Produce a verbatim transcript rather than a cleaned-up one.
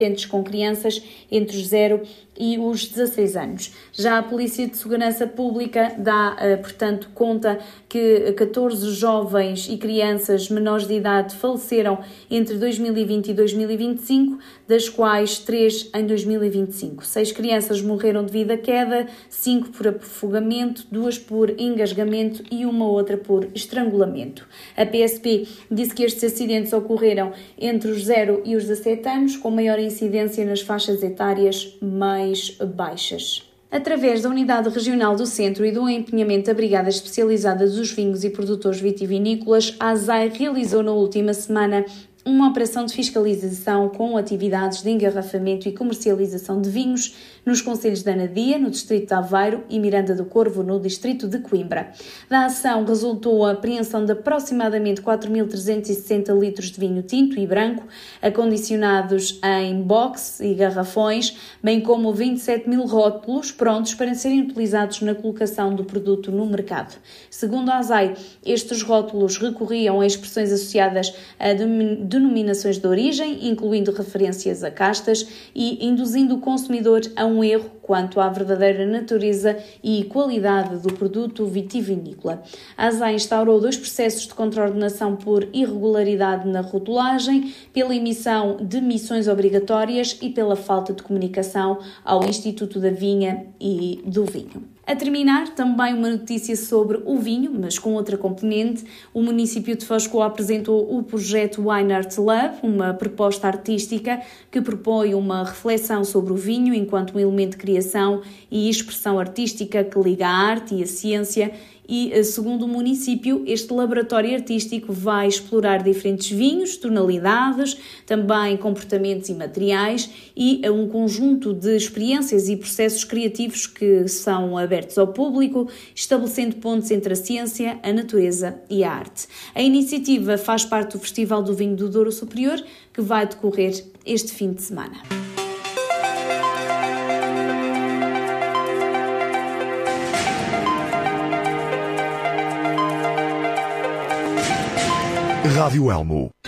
com crianças entre os zero e os dezasseis anos. Já a Polícia de Segurança Pública dá, portanto, conta que catorze jovens e crianças menores de idade faleceram entre dois mil e vinte e dois mil e vinte e cinco, das quais três em dois mil e vinte e cinco. Seis crianças morreram devido à queda, cinco por afogamento, duas por engasgamento e uma outra por estrangulamento. A P S P disse que estes acidentes ocorreram entre os zero e os dezassete anos, com maior incidência nas faixas etárias mais baixas. Através da Unidade Regional do Centro e do empenhamento da Brigada Especializada dos Vinhos e Produtores Vitivinícolas, a ASAI realizou na última semana uma operação de fiscalização com atividades de engarrafamento e comercialização de vinhos nos concelhos de Anadia, no distrito de Aveiro, e Miranda do Corvo, no distrito de Coimbra. Da ação resultou a apreensão de aproximadamente quatro mil trezentos e sessenta litros de vinho tinto e branco, acondicionados em box e garrafões, bem como vinte e sete mil rótulos prontos para serem utilizados na colocação do produto no mercado. Segundo a ASAI, estes rótulos recorriam a expressões associadas a denominações de origem, incluindo referências a castas e induzindo o consumidor a um erro quanto à verdadeira natureza e qualidade do produto vitivinícola. A ASAI instaurou dois processos de contraordenação por irregularidade na rotulagem, pela emissão de missões obrigatórias e pela falta de comunicação ao Instituto da Vinha e do Vinho. A terminar, também uma notícia sobre o vinho, mas com outra componente. O município de Foz apresentou o projeto Wine Art Lab, uma proposta artística que propõe uma reflexão sobre o vinho enquanto um elemento de criação e expressão artística que liga a arte e a ciência. E, segundo o município, este laboratório artístico vai explorar diferentes vinhos, tonalidades, também comportamentos e materiais e um conjunto de experiências e processos criativos que são abertos ao público, estabelecendo pontos entre a ciência, a natureza e a arte. A iniciativa faz parte do Festival do Vinho do Douro Superior, que vai decorrer este fim de semana. Rádio Elmo.